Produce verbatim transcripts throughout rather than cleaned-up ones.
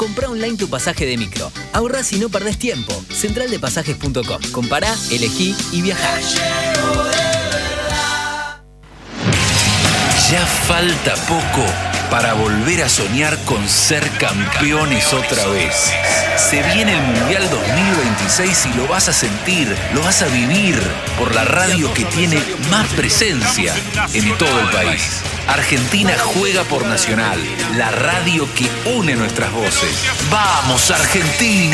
Comprá online tu pasaje de micro. Ahorrás y no perdés tiempo. central de pasajes punto com. Compará, elegí y viajá. Ya falta poco para volver a soñar con ser campeones otra vez. Se viene el Mundial dos mil veintiséis y lo vas a sentir, lo vas a vivir por la radio que tiene más presencia en todo el país. Argentina juega por Nacional, la radio que une nuestras voces. ¡Vamos, Argentina!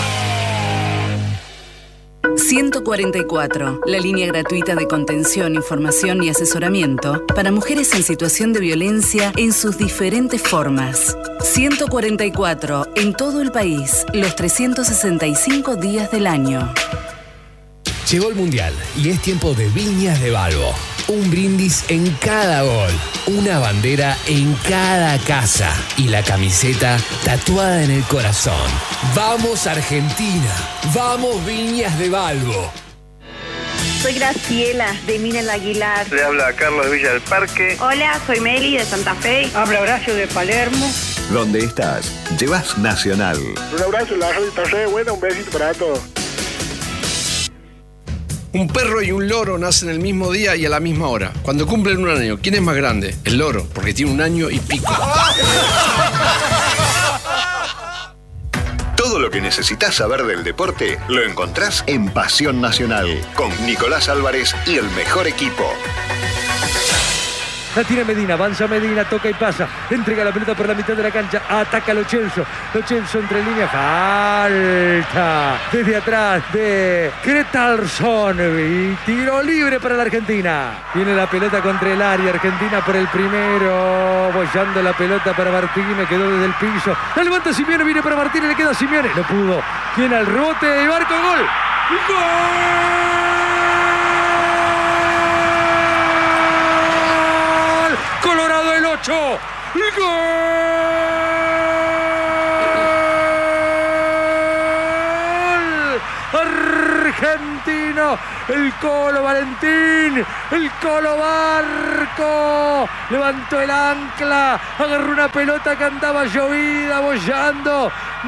ciento cuarenta y cuatro, la línea gratuita de contención, información y asesoramiento para mujeres en situación de violencia en sus diferentes formas. ciento cuarenta y cuatro, en todo el país, los trescientos sesenta y cinco días del año. Llegó el Mundial y es tiempo de Viñas de Balbo. Un brindis en cada gol, una bandera en cada casa y la camiseta tatuada en el corazón. ¡Vamos Argentina! ¡Vamos Viñas de Balbo! Soy Graciela, de Minel Aguilar. Le habla Carlos de Villa del Parque. Hola, soy Meli, de Santa Fe. Habla Horacio, de Palermo. ¿Dónde estás? Llevas Nacional. Un abrazo, la radio está re buena, un besito para todos. Un perro y un loro nacen el mismo día y a la misma hora. Cuando cumplen un año, ¿quién es más grande? El loro, porque tiene un año y pico. Todo lo que necesitas saber del deporte lo encontrás en Pasión Nacional, con Nicolás Álvarez y el mejor equipo. La tira Medina, avanza Medina, toca y pasa. Entrega la pelota por la mitad de la cancha. Ataca Lo Celso. Lo Celso entre líneas. Falta. Desde atrás de Kretalson. Y tiro libre para la Argentina. Viene la pelota contra el área. Argentina por el primero. Bollando la pelota para Martínez. Me quedó desde el piso. La levanta Simeone. Viene para Martínez. Le queda a Simeone. No pudo. Tiene al rebote de Barco. Gol. ¡Gol! Colorado el ocho. ¡Gol! Argentino. El Colo Valentín. El Colo Barco. Levantó el ancla. Agarró una pelota que andaba llovida, bollando.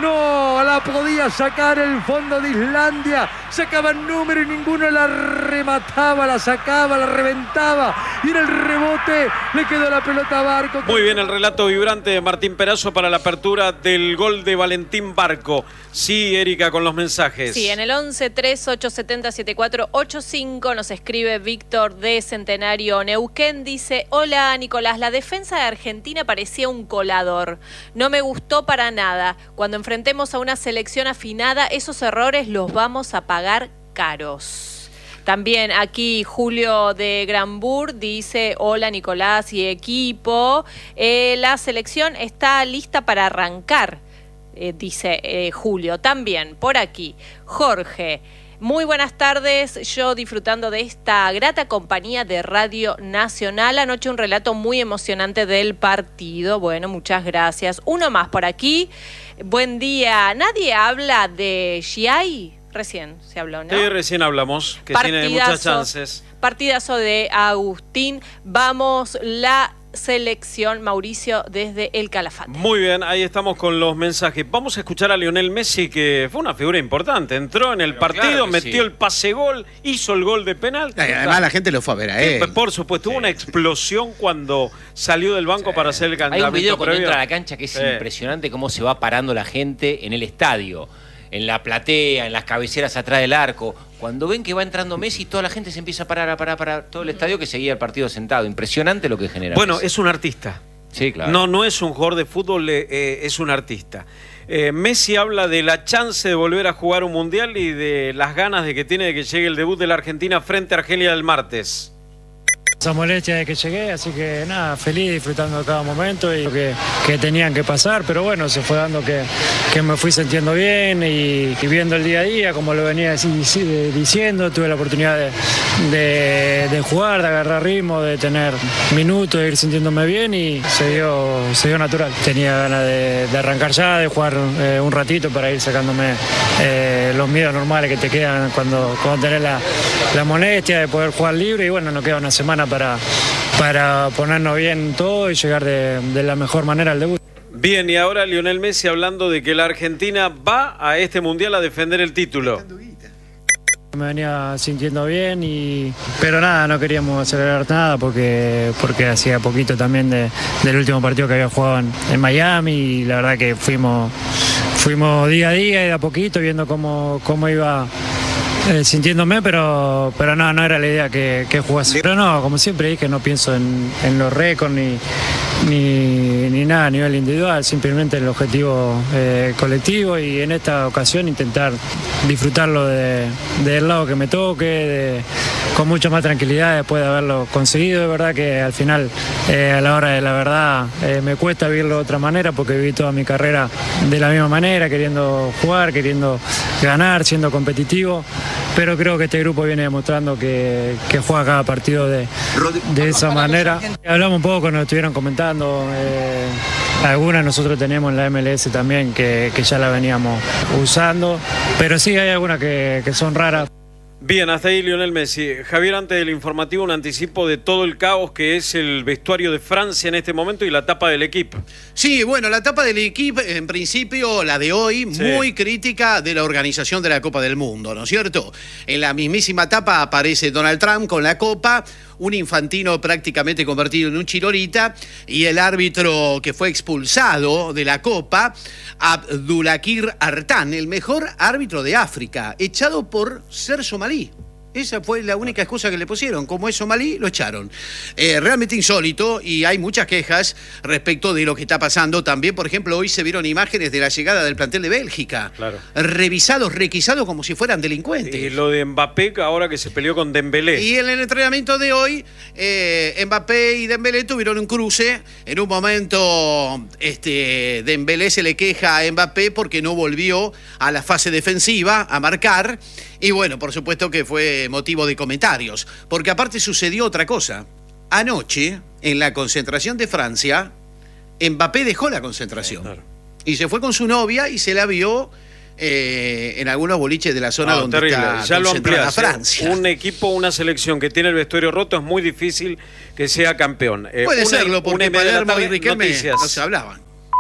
No la podía sacar el fondo de Islandia. Sacaba el número y ninguno la remataba, la sacaba, la reventaba. Y en el rebote le quedó la pelota a Barco. Muy bien el relato vibrante de Martín Perazo para la apertura del gol de Valentín Barco. Sí, Erika, con los mensajes. Sí, en el once tres ocho siete cero siete cuatro ocho cinco nos escribe Víctor de Centenario Neuquén. Dice: hola Nicolás, la defensa de Argentina parecía un colador. No me gustó para nada. Cuando enfrentemos a una selección afinada, esos errores los vamos a pagar caros. También aquí Julio de Granbur dice: hola Nicolás y equipo. Eh, la selección está lista para arrancar. Eh, dice eh, Julio. También por aquí Jorge: muy buenas tardes, yo disfrutando de esta grata compañía de Radio Nacional. Anoche un relato muy emocionante del partido. Bueno, muchas gracias. Uno más por aquí. Buen día. ¿Nadie habla de Giai? Recién se habló, ¿no? Sí, recién hablamos, que partidazo, tiene muchas chances. Partidazo de Agustín. Vamos, la selección, Mauricio desde el Calafate. Muy bien, ahí estamos con los mensajes. Vamos a escuchar a Lionel Messi, que fue una figura importante. Entró en el Pero partido, claro metió sí. el pase gol, hizo el gol de penal. Ay, además la gente lo fue a ver a él. Sí, por supuesto, hubo una explosión cuando salió del banco sí. para hacer el candidato. Hay un video previo. cuando entra a la cancha que es sí. impresionante cómo se va parando la gente en el estadio, en la platea, en las cabeceras atrás del arco. Cuando ven que va entrando Messi, toda la gente se empieza a parar, a parar, a parar. Todo el estadio que seguía el partido sentado. Impresionante lo que genera. Bueno, Messi. es un artista. Sí, claro. No, no es un jugador de fútbol, eh, es un artista. Eh, Messi habla de la chance de volver a jugar un mundial y de las ganas de que tiene de que llegue el debut de la Argentina frente a Argelia el martes. Esa molestia de que llegué, así que nada, feliz, disfrutando de cada momento y lo que, que tenían que pasar, pero bueno, se fue dando que, que me fui sintiendo bien y, y viendo el día a día, como lo venía diciendo, tuve la oportunidad de, de, de jugar, de agarrar ritmo, de tener minutos, de ir sintiéndome bien y se dio, se dio natural. Tenía ganas de, de arrancar ya, de jugar eh, un ratito para ir sacándome eh, los miedos normales que te quedan cuando, cuando tenés la, la molestia de poder jugar libre y bueno, nos queda una semana para Para, para ponernos bien todo y llegar de, de la mejor manera al debut. Bien, y ahora Lionel Messi hablando de que la Argentina va a este Mundial a defender el título. Me venía sintiendo bien, y pero nada, no queríamos acelerar nada porque, porque hacía poquito también de, del último partido que había jugado en, en Miami, y la verdad que fuimos, fuimos día a día y de a poquito viendo cómo, cómo iba eh, sintiéndome, pero, pero no, no era la idea que, que jugase. Pero no, como siempre dije, no pienso en, en los récords ni, ni, ni nada a nivel individual, simplemente el objetivo eh, colectivo, y en esta ocasión intentar disfrutarlo de, del lado que me toque, de, con mucha más tranquilidad después de haberlo conseguido. Es verdad que al final, eh, a la hora de la verdad, eh, me cuesta vivirlo de otra manera, porque viví toda mi carrera de la misma manera, queriendo jugar, queriendo ganar, siendo competitivo, pero creo que este grupo viene demostrando que, que juega cada partido de, de esa manera. Hablamos un poco, nos estuvieron comentando, eh, algunas nosotros tenemos en la M L S también que, que ya la veníamos usando, pero sí hay algunas que, que son raras. Bien, hasta ahí Lionel Messi. Javier, antes del informativo, un anticipo de todo el caos que es el vestuario de Francia en este momento y la tapa del equipo. Sí, bueno, la tapa del equipo, en principio, la de hoy, Sí. muy crítica de la organización de la Copa del Mundo, ¿no es cierto? En la mismísima tapa aparece Donald Trump con la copa, un Infantino prácticamente convertido en un chirolita, y el árbitro que fue expulsado de la Copa, Abdulakir Artan, el mejor árbitro de África, echado por ser somalí. Esa fue la única excusa que le pusieron. Como es somalí, lo echaron. Eh, realmente insólito, y hay muchas quejas respecto de lo que está pasando. También, por ejemplo, hoy se vieron imágenes de la llegada del plantel de Bélgica. Claro. Revisados, requisados como si fueran delincuentes. Y lo de Mbappé, ahora que se peleó con Dembélé. Y en el entrenamiento de hoy, eh, Mbappé y Dembélé tuvieron un cruce. En un momento, este, Dembélé se le queja a Mbappé porque no volvió a la fase defensiva a marcar. Y bueno, por supuesto que fue motivo de comentarios. Porque aparte sucedió otra cosa. Anoche, en la concentración de Francia, Mbappé dejó la concentración. Claro. Y se fue con su novia y se la vio eh, en algunos boliches de la zona No, donde terrible. está Ya lo concentrada ampliás, ¿eh? Francia. Un equipo, una selección que tiene el vestuario roto, es muy difícil que sea campeón. Eh, Puede una, serlo, porque una y media de la Palermo y tarde, Riquelme noticias. no se hablaban.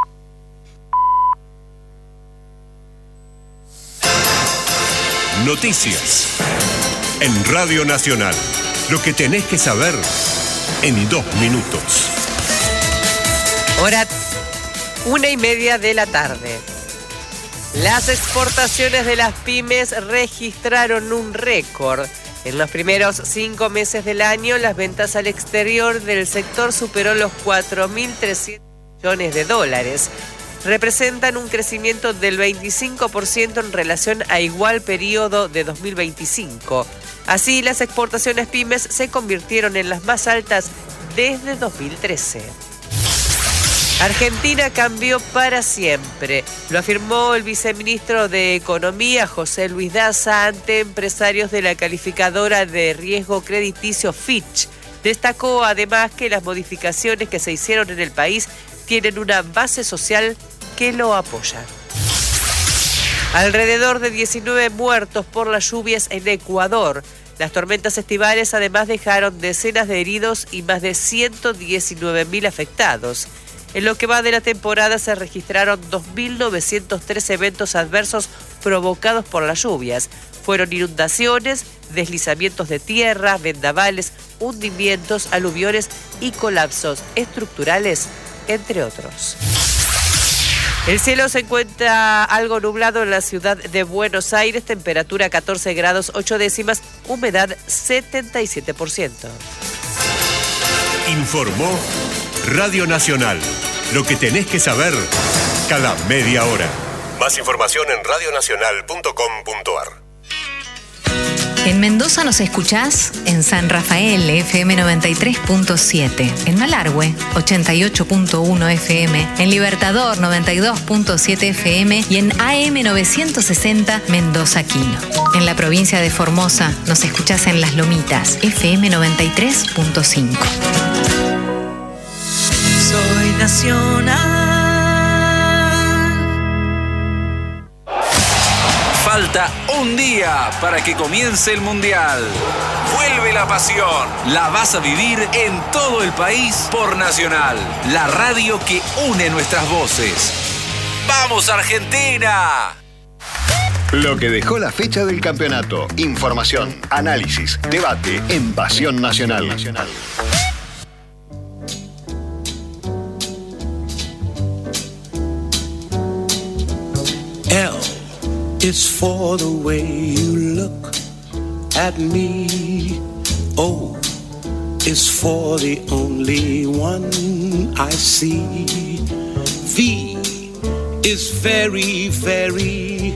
Noticias en Radio Nacional. Lo que tenés que saber en dos minutos. Hora una y media de la tarde. Las exportaciones de las pymes registraron un récord. En los primeros cinco meses del año, las ventas al exterior del sector superó los cuatro mil trescientos millones de dólares. Representan un crecimiento del veinticinco por ciento en relación a igual periodo de dos mil veinticinco. Así, las exportaciones pymes se convirtieron en las más altas desde dos mil trece. Argentina cambió para siempre, lo afirmó el viceministro de Economía, José Luis Daza, ante empresarios de la calificadora de riesgo crediticio Fitch. Destacó además que las modificaciones que se hicieron en el país tienen una base social que lo apoya. Alrededor de diecinueve muertos por las lluvias en Ecuador. Las tormentas estivales además dejaron decenas de heridos y más de ciento diecinueve mil afectados. En lo que va de la temporada se registraron dos mil novecientos tres eventos adversos provocados por las lluvias. Fueron inundaciones, deslizamientos de tierra, vendavales, hundimientos, aluviones y colapsos estructurales, entre otros. El cielo se encuentra algo nublado en la ciudad de Buenos Aires, temperatura catorce grados ocho décimas, humedad setenta y siete por ciento. Informó Radio Nacional. Lo que tenés que saber cada media hora. Más información en radionacional punto com punto ar. En Mendoza nos escuchás en San Rafael, F M noventa y tres punto siete. En Malargüe, ochenta y ocho punto uno F M. En Libertador, noventa y dos punto siete F M. Y en A M novecientos sesenta, Mendoza Quino. En la provincia de Formosa nos escuchás en Las Lomitas, F M noventa y tres punto cinco. Soy nacional. Falta un día para que comience el Mundial. Vuelve la pasión. La vas a vivir en todo el país por Nacional, la radio que une nuestras voces. ¡Vamos, Argentina! Lo que dejó la fecha del campeonato. Información, análisis, debate en Pasión Nacional. L is for the way you look at me. O is for the only one I see. V is very, very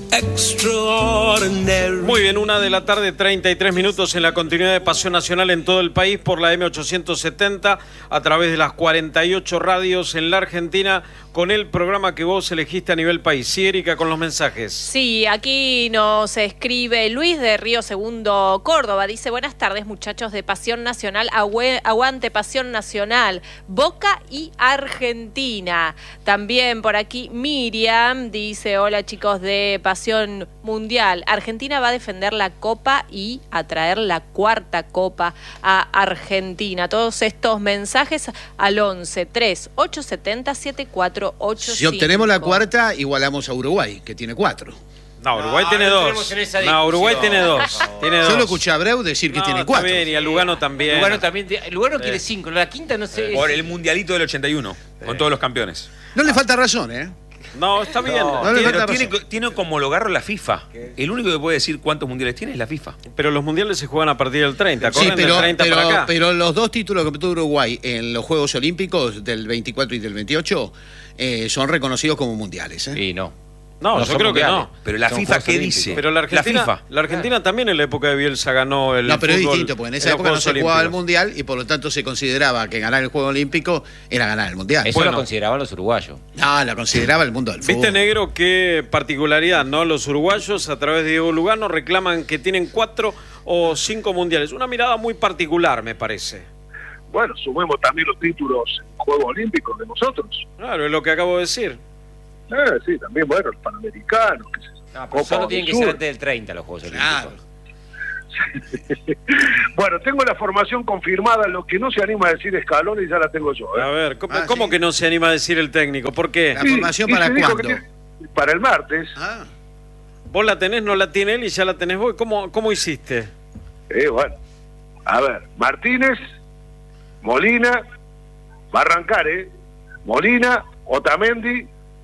extraordinary. Muy bien, una de la tarde, treinta y tres minutos en la continuidad de Pasión Nacional en todo el país por la M ochocientos setenta a través de las cuarenta y ocho radios en la Argentina con el programa que vos elegiste a nivel país. Sí, Erika, con los mensajes. Sí, aquí nos escribe Luis de Río Segundo, Córdoba. Dice, buenas tardes, muchachos de Pasión Nacional. Agüe, aguante Pasión Nacional. Boca y Argentina. También por aquí Miriam dice, hola chicos de Pasión Mundial. Argentina va a defender la Copa y a traer la cuarta Copa a Argentina. Todos estos mensajes al once tres ocho siete cero siete cuatro ocho cinco. Si obtenemos la cuarta, igualamos a Uruguay, que tiene cuatro. No, Uruguay No, tiene no dos. entremos en esa No, Uruguay discusión. tiene dos. Tiene Yo dos. lo escuché a Abreu decir que No, tiene está cuatro. bien, y a Lugano también. Lugano también. Lugano Sí. quiere cinco, la quinta no sé. Por el mundialito del ochenta y uno, con todos los campeones. No le falta razón, ¿eh? No, está bien. No, no le tiene, falta tiene, razón. tiene como homologarlo la FIFA. El único que puede decir cuántos mundiales tiene es la FIFA. Pero los mundiales se juegan a partir del treinta. Sí, Corren pero, del treinta pero, para acá. pero los dos títulos que obtuvo Uruguay en los Juegos Olímpicos del veinticuatro y del veintiocho eh, son reconocidos como mundiales. ¿eh? Sí, no. No, No yo son creo que mundiales. no. Pero la Son FIFA, Juegos ¿qué Olímpicos. dice? Pero la Argentina, FIFA. la Argentina también en la época de Bielsa ganó el No, pero es fútbol distinto, porque en esa los época no Juegos se jugaba el Olímpicos. Mundial y por lo tanto se consideraba que ganar el Juego Olímpico era ganar el Mundial. Eso Bueno. lo consideraban los uruguayos. No, la consideraba el mundo del fútbol. Viste, Negro, qué particularidad, ¿no? Los uruguayos, a través de Diego Lugano, reclaman que tienen cuatro o cinco mundiales. Una mirada muy particular, me parece. Bueno, sumemos también los títulos en Juegos Olímpicos de nosotros. Claro, es lo que acabo de decir. Eh, sí, también, bueno, los Panamericanos, qué sé yo. No, pero Copa solo del tienen que Sur. ser antes del treinta los Juegos Olímpicos. Claro. Bueno, tengo la formación confirmada, lo que no se anima a decir Scaloni ya la tengo yo. ¿eh? A ver, ¿cómo, Ah, cómo sí. que no se anima a decir el técnico? ¿Por qué? La formación y para se dijo cuándo? que tiene- Para el martes. Ah, Vos la tenés, no la tiene él y ya la tenés vos. ¿Cómo, cómo hiciste? Eh, bueno, a ver, Martínez, Molina, va a arrancar, ¿eh? Molina, Otamendi,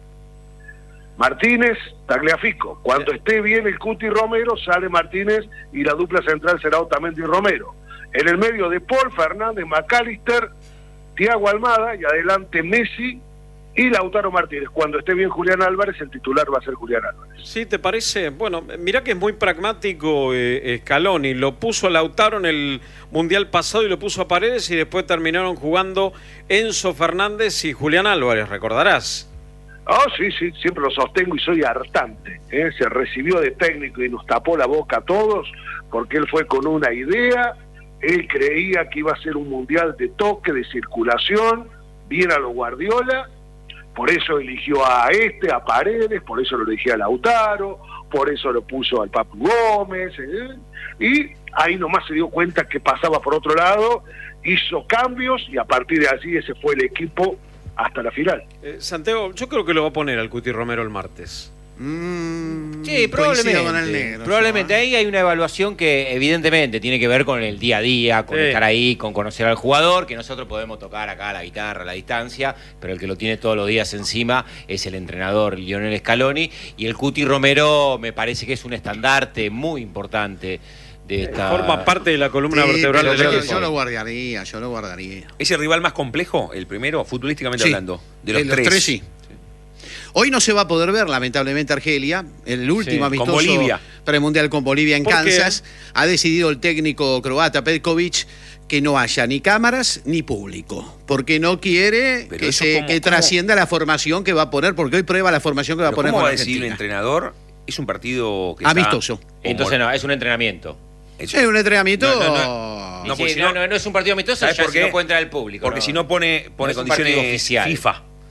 Martínez, Tagliafico. Cuando esté bien el Cuti Romero, sale Martínez y la dupla central será Otamendi y Romero. En el medio de Paul, Fernández, McAllister, Thiago Almada y adelante Messi y Lautaro Martínez. Cuando esté bien Julián Álvarez, el titular va a ser Julián Álvarez. ¿Sí te parece? Bueno, mirá que es muy pragmático eh, Scaloni. Lo puso a Lautaro en el Mundial pasado y lo puso a Paredes y después terminaron jugando Enzo Fernández y Julián Álvarez, recordarás. Ah, sí, sí, siempre lo sostengo y soy hartante. ¿eh? Se recibió de técnico y nos tapó la boca a todos porque él fue con una idea, él creía que iba a ser un mundial de toque, de circulación, bien a los Guardiola, por eso eligió a este, a Paredes, por eso lo eligió a Lautaro, por eso lo puso al Papu Gómez, ¿eh? Y ahí nomás se dio cuenta que pasaba por otro lado, hizo cambios y a partir de allí ese fue el equipo hasta la final. Eh, Santiago, yo creo que lo va a poner al Cuti Romero el martes. mm, Sí, coincido con el probablemente. negro, Probablemente yo, ¿eh? ahí hay una evaluación que evidentemente tiene que ver con el día a día, con Sí. estar ahí, con conocer al jugador, que nosotros podemos tocar acá la guitarra a la distancia, pero el que lo tiene todos los días encima es el entrenador Lionel Scaloni, y el Cuti Romero me parece que es un estandarte muy importante de esta... Forma parte de la columna Sí, vertebral pero del yo, equipo. yo lo guardaría, yo lo guardaría. ¿Es el rival más complejo, el primero, futbolísticamente Sí. hablando? De los, De tres. sí. Hoy no se va a poder ver, lamentablemente, Argelia. El último Sí, amistoso con Bolivia. premundial con Bolivia en ¿Por qué? Kansas. Ha decidido el técnico croata Petkovic que no haya ni cámaras ni público. Porque no quiere Pero que, eso se, cómo- que cómo- trascienda la formación que va a poner, porque hoy prueba la formación que va a Pero poner ¿cómo con va a decidir un Argentina. entrenador? Es un partido que Amistoso. está... Entonces no, es un entrenamiento. Es un entrenamiento... No, no, no. Y No, sí, porque si no, no- no, no es un partido amistoso, ¿Sabes ya por si qué? no puede entrar el público. Porque no. si no pone, pone No es un partido condiciones oficial. FIFA.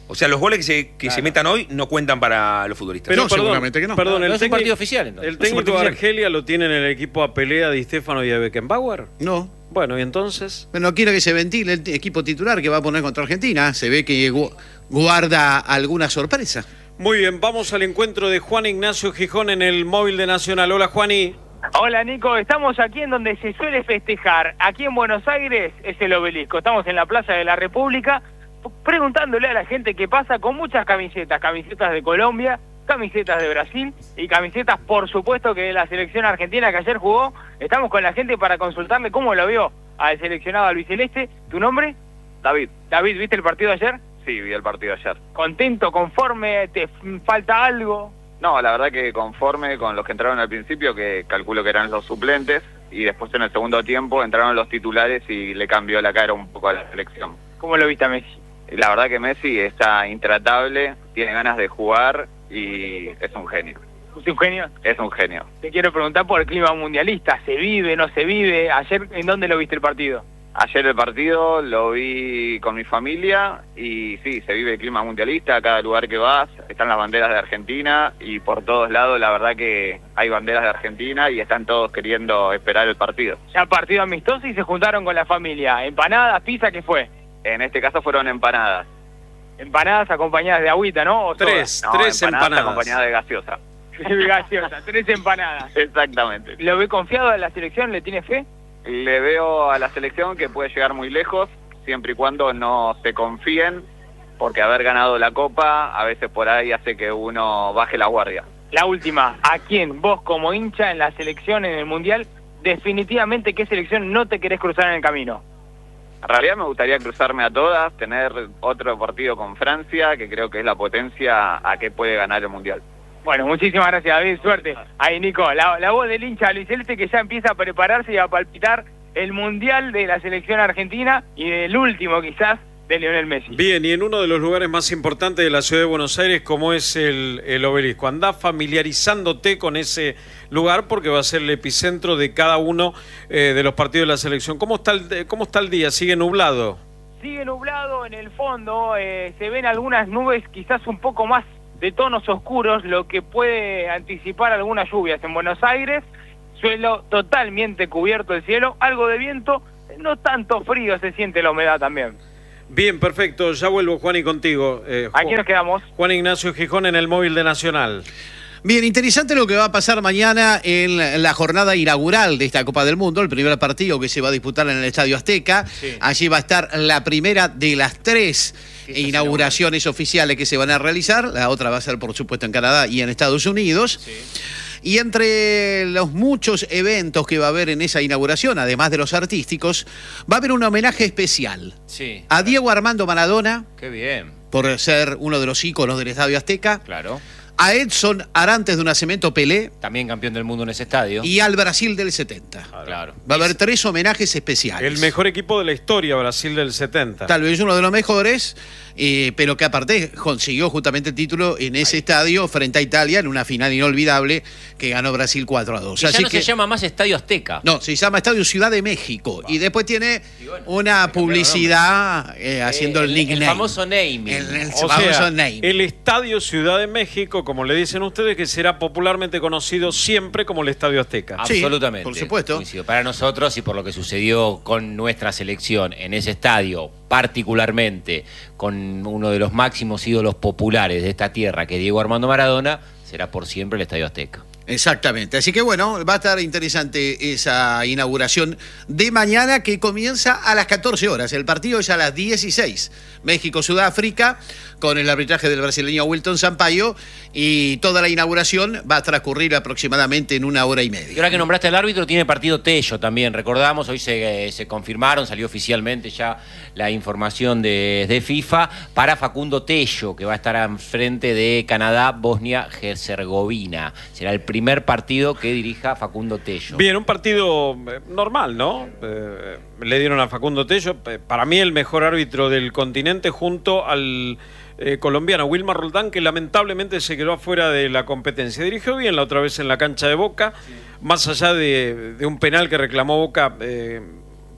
O sea, los goles que se, que Claro. se metan hoy no cuentan para los futbolistas. Pero No, perdón, seguramente que no. Perdón, No, el no es un técnico- partido oficial, entonces. ¿El No es un técnico de partido oficial. Argelia lo tiene en el equipo a pelea de Stefano y de Beckenbauer? No. Bueno, ¿y entonces? Bueno, quiero que se ventile el t- equipo titular que va a poner contra Argentina. Se ve que gu- guarda alguna sorpresa. Muy bien, vamos al encuentro de Juan Ignacio Gijón en el móvil de Nacional. Hola, Juani. Hola Nico, estamos aquí en donde se suele festejar. Aquí en Buenos Aires es el Obelisco. Estamos en la Plaza de la República p- preguntándole a la gente qué pasa con muchas camisetas. Camisetas de Colombia, camisetas de Brasil y camisetas, por supuesto, que de la selección argentina que ayer jugó. Estamos con la gente para consultarle cómo lo vio al seleccionado albiceleste. ¿Tu nombre? David. David, ¿viste el partido ayer? Sí, vi el partido ayer. ¿Contento, conforme? ¿Te f- falta algo? No, la verdad que conforme con los que entraron al principio, que calculo que eran los suplentes, y después en el segundo tiempo entraron los titulares y le cambió la cara un poco a la selección. ¿Cómo lo viste a Messi? La verdad que Messi está intratable, tiene ganas de jugar y es un genio. ¿Es un genio? Es un genio. Te quiero preguntar por el clima mundialista. ¿Se vive, no se vive? Ayer, ¿en dónde lo viste el partido? Ayer el partido lo vi con mi familia y sí, se vive el clima mundialista, a cada lugar que vas están las banderas de Argentina y por todos lados la verdad que hay banderas de Argentina y están todos queriendo esperar el partido. Ya partido amistoso y se juntaron con la familia. ¿Empanadas, pizza, qué fue? En este caso fueron empanadas. Empanadas acompañadas de agüita, ¿no? ¿O Tres, soda? No, tres empanadas. acompañadas de gaseosa. Gaseosa, tres empanadas. Exactamente. ¿Lo ve confiado en la selección? ¿Le tiene fe? Le veo a la selección que puede llegar muy lejos, siempre y cuando no se confíen, porque haber ganado la Copa a veces por ahí hace que uno baje la guardia. La última, ¿a quién vos como hincha en la selección, en el Mundial, definitivamente qué selección no te querés cruzar en el camino? En realidad me gustaría cruzarme a todas, tener otro partido con Francia, que creo que es la potencia a que puede ganar el Mundial. Bueno, muchísimas gracias, David, suerte. Ahí, Nico, la, la voz del hincha Luis Celeste que ya empieza a prepararse y a palpitar el Mundial de la selección argentina y del último quizás de Lionel Messi. Bien, y en uno de los lugares más importantes de la ciudad de Buenos Aires, como es el, el Obelisco. Andá familiarizándote con ese lugar porque va a ser el epicentro de cada uno eh, de los partidos de la selección. ¿Cómo está el, cómo está el día? ¿Sigue nublado? Sigue nublado en el fondo, eh, se ven algunas nubes quizás un poco más de tonos oscuros, lo que puede anticipar algunas lluvias en Buenos Aires. Suelo totalmente cubierto el cielo, algo de viento, no tanto frío, se siente la humedad también. Bien, perfecto. Ya vuelvo, Juan, y contigo. Eh, Aquí nos quedamos. Juan Ignacio Gijón en el móvil de Nacional. Bien, interesante lo que va a pasar mañana en la jornada inaugural de esta Copa del Mundo, el primer partido que se va a disputar en el Estadio Azteca. Sí. Allí va a estar la primera de las tres inauguraciones oficiales que se van a realizar. La otra va a ser, por supuesto, en Canadá y en Estados Unidos. Sí. Y entre los muchos eventos que va a haber en esa inauguración, además de los artísticos, va a haber un homenaje especial sí. a Diego Armando Maradona. Qué bien. Por ser uno de los íconos del Estadio Azteca. Claro. A Edson Arantes de Nacimiento Pelé. También campeón del mundo en ese estadio. Y al Brasil del setenta. Claro. Va a haber tres homenajes especiales. El mejor equipo de la historia, Brasil del setenta. Tal vez uno de los mejores, eh, pero que aparte consiguió justamente el título en ese Ahí. estadio frente a Italia en una final inolvidable que ganó Brasil cuatro a dos. Y ya Así no que, se llama más Estadio Azteca. No, se llama Estadio Ciudad de México. Wow. Y después tiene bueno, una publicidad eh, haciendo eh, el, el nickname. El famoso naming. El, el o famoso sea, name. El Estadio Ciudad de México, como le dicen ustedes, que será popularmente conocido siempre como el Estadio Azteca. Absolutamente. Sí, por supuesto. Coincido. Para nosotros y por lo que sucedió con nuestra selección en ese estadio, particularmente con uno de los máximos ídolos populares de esta tierra, que es Diego Armando Maradona, será por siempre el Estadio Azteca. Exactamente, así que bueno, va a estar interesante esa inauguración de mañana que comienza a las catorce horas, el partido es a las dieciséis, México-Sudáfrica, con el arbitraje del brasileño Wilton Sampaio, y toda la inauguración va a transcurrir aproximadamente en una hora y media. Y ahora que nombraste al árbitro, tiene partido Tello también, recordamos, hoy se, eh, se confirmaron, salió oficialmente ya la información de, de FIFA, para Facundo Tello, que va a estar enfrente de Canadá, Bosnia-Herzegovina, será el primer primer partido que dirija Facundo Tello. Bien, un partido eh, normal, ¿no? Eh, le dieron a Facundo Tello, eh, para mí el mejor árbitro del continente, junto al eh, colombiano Wilmar Roldán, que lamentablemente se quedó afuera de la competencia. Dirigió bien la otra vez en la cancha de Boca, sí. Más allá de, de un penal que reclamó Boca eh,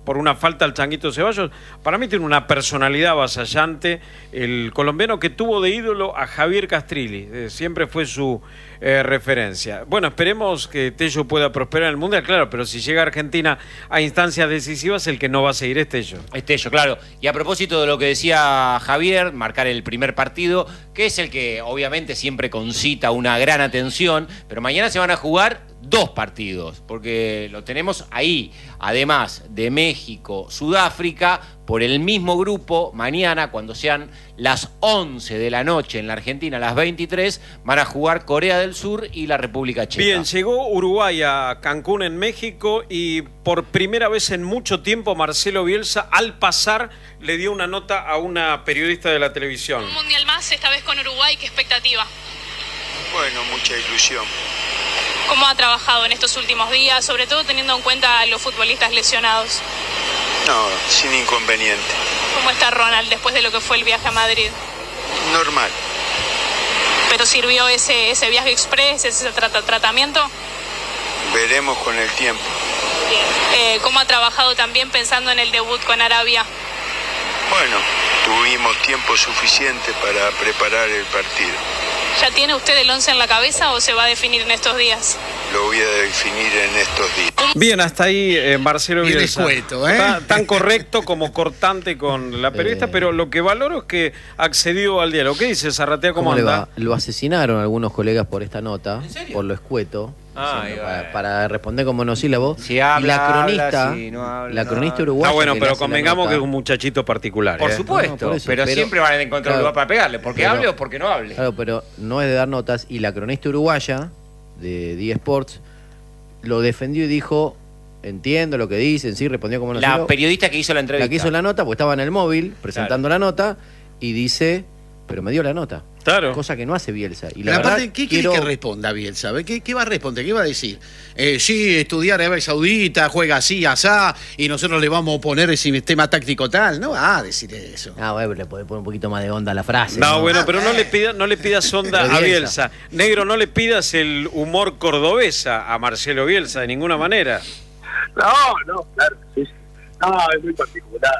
por una falta al Changuito Ceballos. Para mí tiene una personalidad avasallante el colombiano, que tuvo de ídolo a Javier Castrilli, eh, siempre fue su eh, referencia. Bueno, esperemos que Tello pueda prosperar en el Mundial, claro, pero si llega a Argentina a instancias decisivas, el que no va a seguir es Tello. Es Tello, claro. Y a propósito de lo que decía Javier, marcar el primer partido, que es el que obviamente siempre concita una gran atención, pero mañana se van a jugar dos partidos, porque lo tenemos ahí, además de México, Sudáfrica, por el mismo grupo. Mañana, cuando sean las once de la noche en la Argentina, las veintitrés, van a jugar Corea del Sur y la República Checa. Bien, llegó Uruguay a Cancún, en México, y por primera vez en mucho tiempo Marcelo Bielsa, al pasar, le dio una nota a una periodista de la televisión. Un mundial más, esta vez con Uruguay, ¿qué expectativa? Bueno, mucha ilusión. ¿Cómo ha trabajado en estos últimos días, sobre todo teniendo en cuenta a los futbolistas lesionados? No, sin inconveniente. ¿Cómo está Ronald después de lo que fue el viaje a Madrid? Normal. ¿Pero sirvió ese, ese viaje express, ese tra- tratamiento? Veremos con el tiempo. Bien. Eh, ¿Cómo ha trabajado también pensando en el debut con Arabia? Bueno, tuvimos tiempo suficiente para preparar el partido. ¿Ya tiene usted el once en la cabeza o se va a definir en estos días? Lo voy a definir en estos días. Bien, hasta ahí eh, Marcelo Bien Bielsa. escueto, ¿eh? Ta- tan correcto como cortante con la periodista, Eh. pero lo que valoro es que accedió al diálogo. ¿Qué dice Zarratea? ¿Cómo, ¿Cómo le anda? va? Lo asesinaron algunos colegas por esta nota, por lo escueto. Ah, diciendo, y para, bueno. para responder con monosílabo. Si habla, y la cronista, habla, si no habla, la no cronista habla. uruguaya. Ah, bueno, que pero le hace la convengamos nota- que es un muchachito particular. Por ¿eh? supuesto, No, por eso, pero, pero- siempre van a encontrar claro, un lugar para pegarle, porque pero- hable o porque no hable. Claro, pero no es de dar notas. Y la cronista uruguaya de D Sports lo defendió y dijo: entiendo lo que dicen, sí, respondió como no La periodista que hizo la entrevista. La que hizo la nota, pues estaba en el móvil presentando la nota y dice: pero me dio la nota. Claro. Cosa que no hace Bielsa. Y la Pero verdad, aparte, ¿qué quiere quiero- que responda Bielsa? ¿Qué, ¿Qué va a responder? ¿Qué va a decir? Eh, sí, estudiar Arabia Saudita, juega así, asá, y nosotros le vamos a poner el sistema táctico tal. No va a decir eso. Ah, bueno, le puede poner un poquito más de onda a la frase. No, bueno, pero no le pidas no le pidas onda Pero a Bielsa. Bielsa. Negro, no le pidas el humor cordobesa a Marcelo Bielsa de ninguna manera. No, no, claro, sí. No, es muy particular.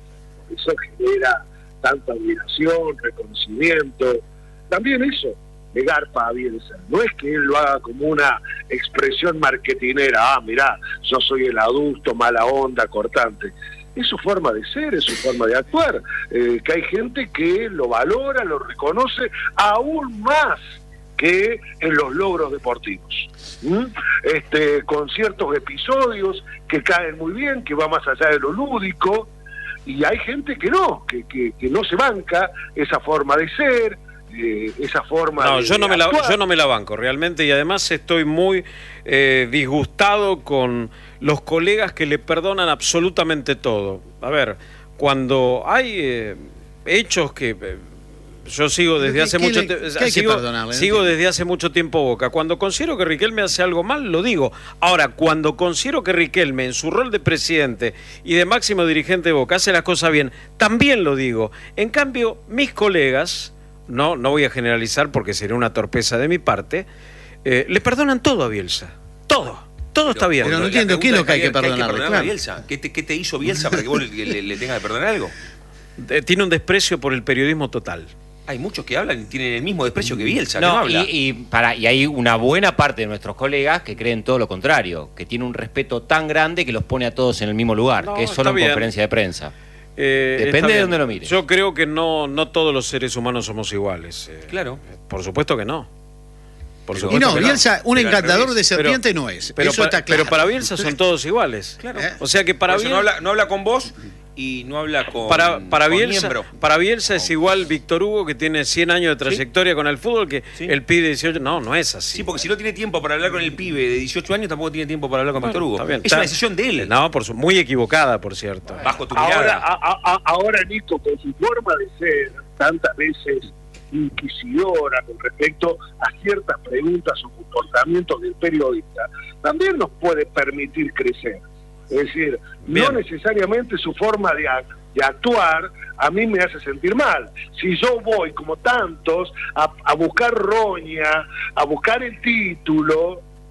Eso genera tanta admiración, reconocimiento. También eso, de garpa a Bielsa. No es que él lo haga como una expresión marketinera. Ah, mirá, yo soy el adusto, mala onda, cortante. Es su forma de ser, es su forma de actuar. Eh, que hay gente que lo valora, lo reconoce aún más que en los logros deportivos. ¿Mm? Este, con ciertos episodios que caen muy bien, que va más allá de lo lúdico, y hay gente que no, que, que, que no se banca esa forma de ser, eh, esa forma No, de yo no, me la, actuar. yo no me la banco realmente, y además estoy muy eh, disgustado con los colegas que le perdonan absolutamente todo. A ver, cuando hay eh, hechos que... eh, yo sigo desde ¿Qué- hace qué mucho le- tiempo. qué hay que Sigo, perdonarle? No sigo entiendo. desde hace mucho tiempo Boca. Cuando considero que Riquelme hace algo mal, lo digo. Ahora, cuando considero que Riquelme, en su rol de presidente y de máximo dirigente de Boca, hace las cosas bien, también lo digo. En cambio, mis colegas, no, no voy a generalizar porque sería una torpeza de mi parte, eh, le perdonan todo a Bielsa. Todo. Todo está bien. Pero no La entiendo qué es lo que hay que pregunta perdonarle. perdonarle a claro. Bielsa. ¿Qué te, qué te hizo Bielsa para que vos le, le- le tengas que perdonar algo? Eh, Tiene un desprecio por el periodismo total. Hay muchos que hablan y tienen el mismo desprecio que Bielsa, que No, no habla. y, y, para, y hay una buena parte de nuestros colegas que creen todo lo contrario, que tiene un respeto tan grande que los pone a todos en el mismo lugar, No, que es solo está en bien. conferencia de prensa. Eh, Depende está de bien. dónde lo mires. Yo creo que no, no todos los seres humanos somos iguales. eh. Claro. Por supuesto que no. Por Y supuesto no, que Bielsa, un Pero al encantador revés. de serpiente Pero- no es. Pero, Eso pa- está claro. pero para Bielsa son todos iguales. Claro. O sea que para Por eso no Bielsa, habla, no habla con vos y no habla con, para, para con Bielsa, miembro. para Bielsa es igual Víctor Hugo, que tiene cien años de trayectoria con el fútbol, que Sí. el pibe dieciocho. No, no es así. Sí, porque si no tiene tiempo para hablar con el pibe de dieciocho años, tampoco tiene tiempo para hablar con Bueno, Víctor Hugo. está bien. Es Está- una decisión de él. No, por su, muy equivocada, por cierto. Bajo tu Ahora, mirada. a- a- ahora, Nico, con su forma de ser, tantas veces inquisidora con respecto a ciertas preguntas o comportamientos del periodista, también nos puede permitir crecer. Es decir, Bien. no necesariamente su forma de, a- de actuar a mí me hace sentir mal. Si yo voy, como tantos, a, a buscar roña, a buscar el título,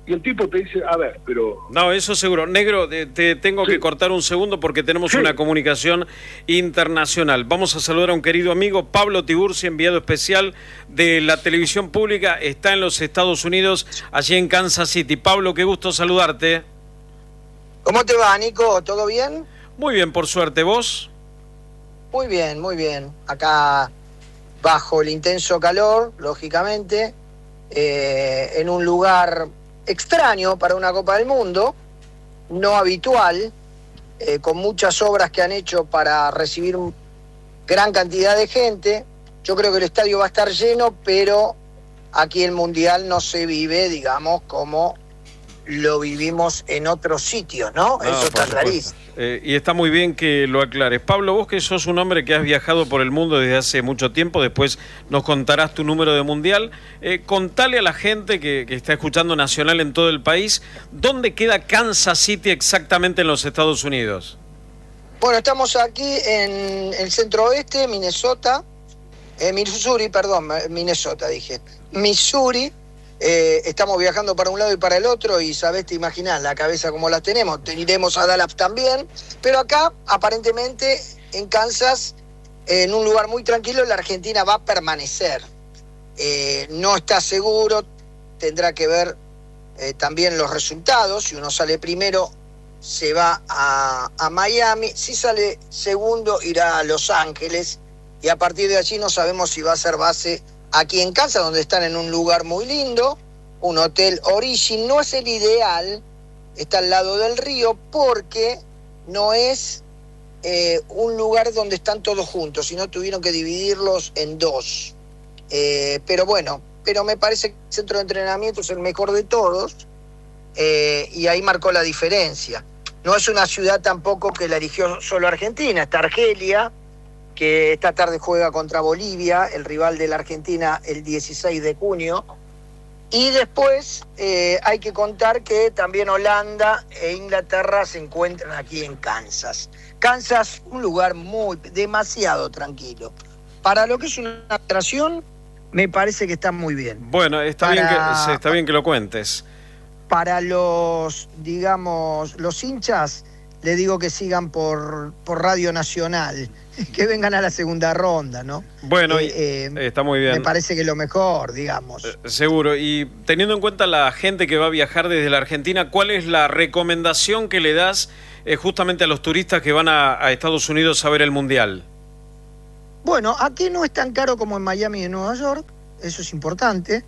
y el tipo te dice, a ver, pero... No, eso seguro. Negro, te, te tengo sí. que cortar un segundo porque tenemos sí. una comunicación internacional. Vamos a saludar a un querido amigo, Pablo Tiburcio, enviado especial de la televisión pública, está en los Estados Unidos, allí en Kansas City. Pablo, qué gusto saludarte. ¿Cómo te va, Nico? ¿Todo bien? Muy bien, por suerte. ¿Vos? Muy bien, muy bien. Acá, bajo el intenso calor, lógicamente, eh, en un lugar extraño para una Copa del Mundo, no habitual, eh, con muchas obras que han hecho para recibir gran cantidad de gente. Yo creo que el estadio va a estar lleno, pero aquí el Mundial no se vive, digamos, como lo vivimos en otros sitios, ¿no? No, eso está clarísimo. Eh, y está muy bien que lo aclares. Pablo, vos que sos un hombre que has viajado por el mundo desde hace mucho tiempo, después nos contarás tu número de mundial, eh, contale a la gente que, que está escuchando Nacional en todo el país, ¿dónde queda Kansas City exactamente en los Estados Unidos? Bueno, estamos aquí en el centro oeste, Minnesota, eh, Missouri, perdón, Minnesota dije, Missouri. Eh, estamos viajando para un lado y para el otro y sabés, te imaginás la cabeza como la tenemos, iremos a Dallas también, pero acá aparentemente en Kansas, en un lugar muy tranquilo, la Argentina va a permanecer. Eh, no está seguro, tendrá que ver eh, también los resultados. Si uno sale primero se va a, a Miami, si sale segundo irá a Los Ángeles y a partir de allí no sabemos si va a ser base aquí en Kansas, donde están en un lugar muy lindo, un hotel Origin. No es el ideal, está al lado del río, porque no es eh, un lugar donde están todos juntos, sino tuvieron que dividirlos en dos. Eh, pero bueno, pero me parece que el centro de entrenamiento es el mejor de todos, eh, y ahí marcó la diferencia. No es una ciudad tampoco que la eligió solo Argentina, está Argelia, que esta tarde juega contra Bolivia, el rival de la Argentina, el dieciséis de junio. Y después eh, hay que contar que también Holanda e Inglaterra se encuentran aquí en Kansas. Kansas, un lugar muy, demasiado tranquilo. Para lo que es una atracción, me parece que está muy bien. Bueno, está, Para... bien, que, está bien que lo cuentes. Para los, digamos, los hinchas, le digo que sigan por, por Radio Nacional, que vengan a la segunda ronda, ¿no? Bueno, eh, eh, está muy bien. Me parece que es lo mejor, digamos. Eh, seguro. Y teniendo en cuenta la gente que va a viajar desde la Argentina, ¿cuál es la recomendación que le das eh, justamente a los turistas que van a, a Estados Unidos a ver el Mundial? Bueno, aquí no es tan caro como en Miami y en Nueva York, eso es importante.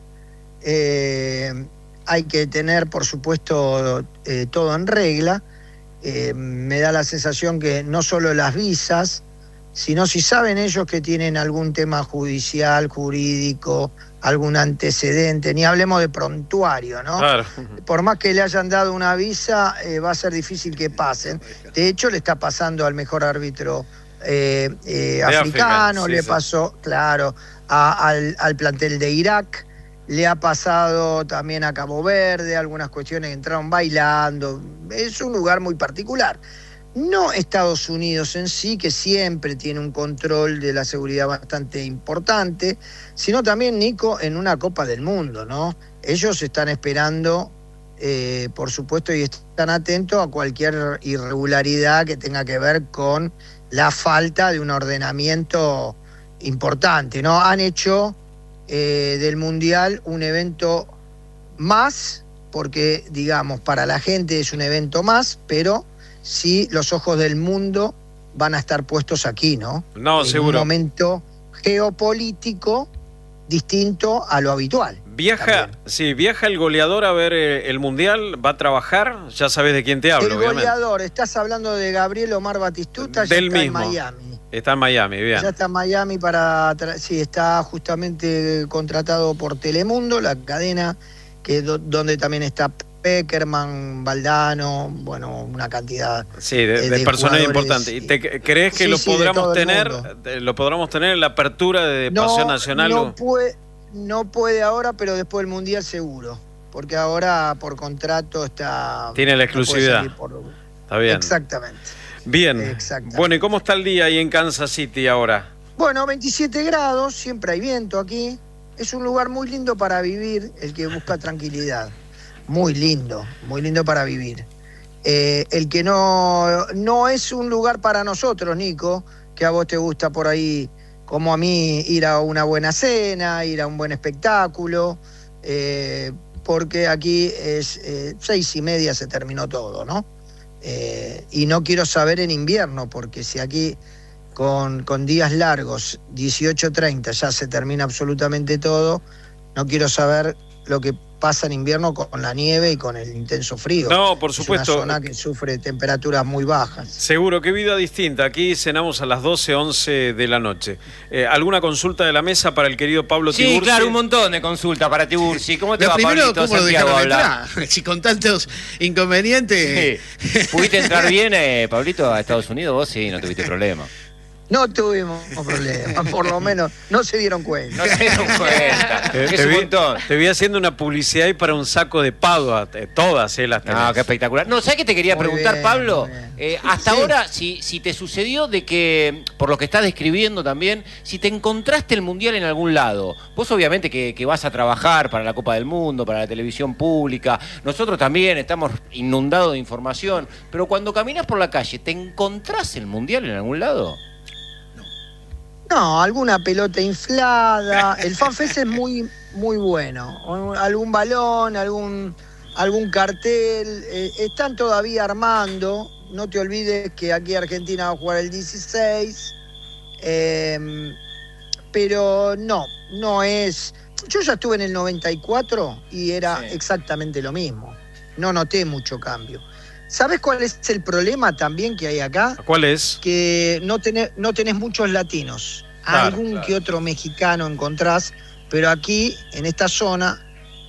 Eh, hay que tener, por supuesto, eh, todo en regla. Eh, me da la sensación que no solo las visas, sino si saben ellos que tienen algún tema judicial, jurídico, algún antecedente, ni hablemos de prontuario, ¿no? Claro. Por más que le hayan dado una visa, eh, va a ser difícil que pasen. De hecho, le está pasando al mejor árbitro eh, eh, africano, sí, le sí. pasó, claro, a, al, al plantel de Irak, le ha pasado también a Cabo Verde, algunas cuestiones que entraron bailando. Es un lugar muy particular. No Estados Unidos en sí, que siempre tiene un control de la seguridad bastante importante, sino también, Nico, en una Copa del Mundo, ¿no? Ellos están esperando, eh, por supuesto, y están atentos a cualquier irregularidad que tenga que ver con la falta de un ordenamiento importante, ¿no? Han hecho eh, del Mundial un evento más, porque, digamos, para la gente es un evento más, pero sí los ojos del mundo van a estar puestos aquí, ¿no? No, en seguro. Un momento geopolítico distinto a lo habitual. Viaja, también. sí, viaja el goleador a ver eh, el Mundial, va a trabajar, ya sabes de quién te hablo, el obviamente. goleador, estás hablando de Gabriel Omar Batistuta, Del ya está mismo. en Miami. Está en Miami, bien. Ya está en Miami para, sí, está justamente contratado por Telemundo, la cadena que do, donde también está Peckerman, Valdano, bueno, una cantidad sí, de, eh, de, de personas importantes. ¿Y te crees que sí, lo sí, podamos tener, lo podamos tener en la apertura de no, Pasión Nacional? No puede, no puede ahora, pero después del Mundial seguro, porque ahora por contrato está... Tiene la exclusividad. No por... Está bien. Exactamente. Bien. Exactamente. Bueno, ¿y cómo está el día ahí en Kansas City ahora? Bueno, veintisiete grados, siempre hay viento aquí. Es un lugar muy lindo para vivir, el que busca tranquilidad. muy lindo, muy lindo para vivir. Eh, el que no, no es un lugar para nosotros, Nico, que a vos te gusta por ahí, como a mí, ir a una buena cena, ir a un buen espectáculo, eh, porque aquí es eh, seis y media se terminó todo, ¿no? Eh, y no quiero saber en invierno, porque si aquí con, con días largos, dieciocho treinta, ya se termina absolutamente todo, no quiero saber lo que pasa en invierno con la nieve y con el intenso frío. No, por supuesto. Es una zona que sufre temperaturas muy bajas. Seguro, qué vida distinta. Aquí cenamos a las doce, once de la noche. Eh, ¿Alguna consulta de la mesa para el querido Pablo Sí, Tiburci? claro, un montón de consultas para Tiburci. ¿Cómo te Lo va, primero, Pablito? ¿cómo lo Santiago dejaron habla. entrar? Si con tantos inconvenientes... Sí. ¿Pudiste entrar bien, eh, Pablito, a Estados Unidos? Vos sí, no tuviste problema. No tuvimos problemas, por lo menos no se dieron cuenta. No se dieron cuenta. Te, Es te un vi, montón. te vi haciendo una publicidad ahí para un saco de Padua, eh, todas eh, las tenés. No, qué espectacular. No, ¿sabes qué te quería Muy preguntar, bien, Pablo? muy bien. Eh, hasta Sí. ahora, si, si te sucedió de que, por lo que estás describiendo también, si te encontraste el Mundial en algún lado, vos obviamente que, que vas a trabajar para la Copa del Mundo, para la televisión pública, nosotros también estamos inundados de información, pero cuando caminas por la calle, ¿te encontrás el Mundial en algún lado? No, alguna pelota inflada. El FanFest es muy, muy bueno. Algún balón, algún, algún cartel. Eh, están todavía armando. No te olvides que aquí Argentina va a jugar el dieciséis. Eh, pero no, no es... Yo ya estuve en el noventa y cuatro y era Sí. exactamente lo mismo. No noté mucho cambio. ¿Sabes cuál es el problema también que hay acá? ¿Cuál es? Que no tenés, no tenés muchos latinos. Claro, Algún claro. que otro mexicano encontrás, pero aquí, en esta zona,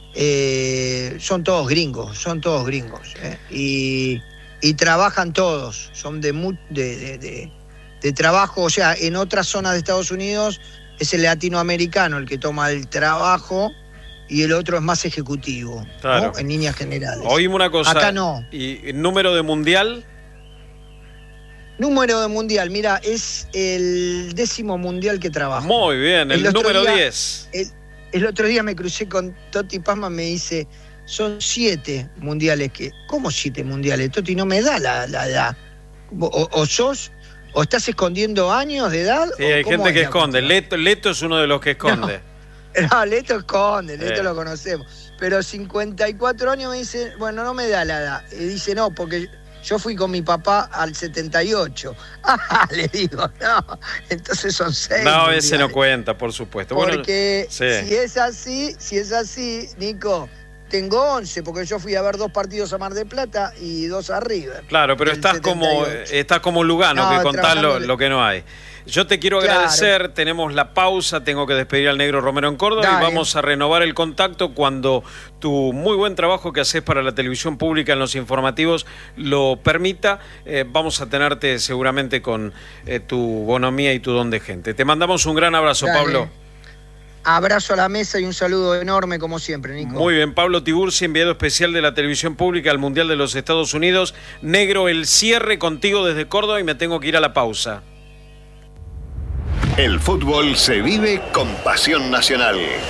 eh, son todos gringos, son todos gringos. ¿eh? Y, y trabajan todos, son de, mu- de, de, de- de trabajo, o sea, en otras zonas de Estados Unidos es el latinoamericano el que toma el trabajo y el otro es más ejecutivo, Claro. ¿no? En líneas generales. Oíme una cosa. Acá no. ¿Y el número de mundial? Número de mundial, mira, es el décimo mundial que trabajo. Muy bien, el, otro número día- diez. El, el otro día me crucé con Toti Pasma, me dice, son siete mundiales que... ¿Cómo siete mundiales? Toti, no me da la, la edad. O, o sos, o estás escondiendo años de edad. Sí, o hay cómo gente es que la esconde. cosa? Leto, Leto es uno de los que esconde. No, Leto esconde, Leto Sí. lo conocemos. Pero cincuenta y cuatro años me dice, bueno, no me da la edad. Y dice, no, porque yo fui con mi papá al setenta y ocho. Ah, le digo, no, entonces son seis. No, ese mundiales. no cuenta, por supuesto. Bueno, Porque sí. si es así, si es así, Nico, tengo once, porque yo fui a ver dos partidos a Mar del Plata y dos a River. Claro, pero del estás como, setenta y ocho. estás como Lugano, No, que contás lo, trabajando de- lo que no hay. Yo te quiero Claro. agradecer, tenemos la pausa, tengo que despedir al negro Romero en Córdoba Dale. y vamos a renovar el contacto cuando tu muy buen trabajo que haces para la televisión pública en los informativos lo permita. Eh, vamos a tenerte seguramente con eh, tu bonomía y tu don de gente. Te mandamos un gran abrazo, Dale. Pablo. Abrazo a la mesa y un saludo enorme como siempre, Nico. Muy bien, Pablo Tiburci, enviado especial de la televisión pública al Mundial de los Estados Unidos. Negro, el cierre contigo desde Córdoba y me tengo que ir a la pausa. El fútbol se vive con pasión nacional.